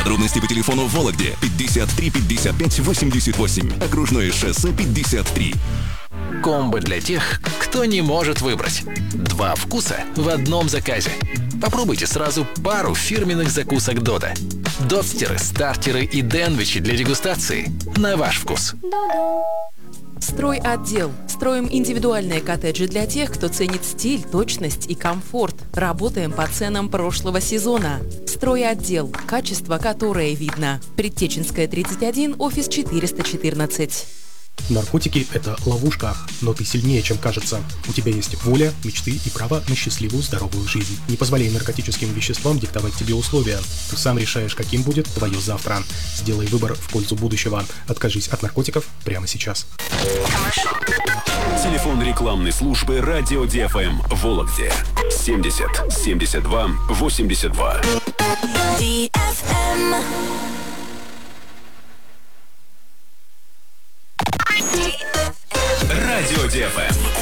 Подробности по телефону в Вологде 53 55 88. Окружное шоссе 53. Комбо для тех, кто не может выбрать. 2 вкуса в одном заказе. Попробуйте сразу пару фирменных закусок Додо. Дотстеры, стартеры и дэндвичи для дегустации. На ваш вкус. Стройотдел. Строим индивидуальные коттеджи для тех, кто ценит стиль, точность и комфорт. Работаем по ценам прошлого сезона. Стройотдел. Качество, которое видно. Предтеченская, 31, офис 414. Наркотики – это ловушка, но ты сильнее, чем кажется. У тебя есть воля, мечты и право на счастливую, здоровую жизнь. Не позволяй наркотическим веществам диктовать тебе условия. Ты сам решаешь, каким будет твое завтра. Сделай выбор в пользу будущего. Откажись от наркотиков прямо сейчас. Телефон рекламной службы «Радио ДФМ» в Вологде 70 72 82. Радио ДФМ.